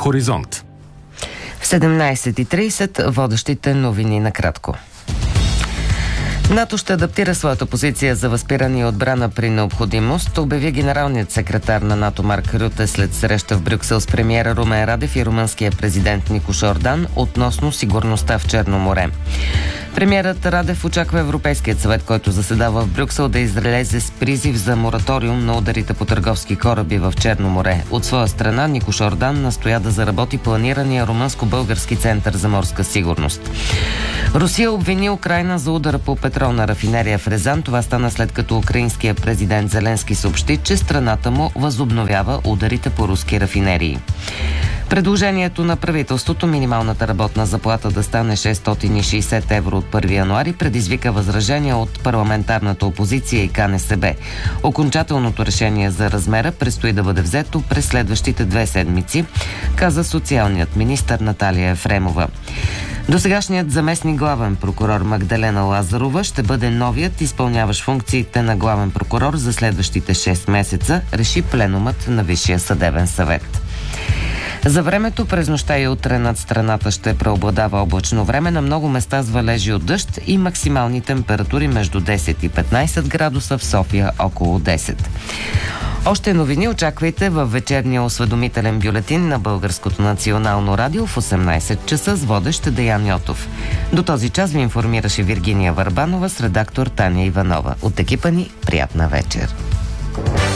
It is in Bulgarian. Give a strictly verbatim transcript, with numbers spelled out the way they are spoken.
Хоризонт. В седемнайсет и трийсет водещите новини накратко. НАТО ще адаптира своята позиция за възпиране и отбрана при необходимост, обяви генералният секретар на НАТО Марк Рюте след среща в Брюксел с премиера Румен Радев и румънския президент Никош Ордан относно сигурността в Черно море. Премиерът Радев очаква Европейският съвет, който заседава в Брюксел, да излезе с призив за мораториум на ударите по търговски кораби в Черно море. От своя страна Никош Ордан настоя да заработи планирания румънско-български център за морска сигурност. Русия обвини Украйна за удара по петролна рафинерия в Резан. Това стана след като украинският президент Зеленски съобщи, че страната му възобновява ударите по руски рафинерии. Предложението на правителството минималната работна заплата да стане шестстотин и шейсет евро от първи януари предизвика възражения от парламентарната опозиция и Ка Не Се Бе. Окончателното решение за размера предстои да бъде взето през следващите две седмици, каза социалният министър Наталия Ефремова. Досегашният заместник главен прокурор Магдалена Лазарова ще бъде новият изпълняващ функциите на главен прокурор за следващите шест месеца, реши пленумът на Висшия съдебен съвет. За времето през нощта и утре над страната ще преобладава облачно време, на много места с валежи от дъжд и максимални температури между десет и петнайсет градуса, в София около десет. Още новини очаквайте във вечерния осведомителен бюлетин на Българското национално радио в осемнайсет часа с водещ Деян Йотов. До този час ви информираше Виргиния Върбанова с редактор Таня Иванова. От екипа ни приятна вечер!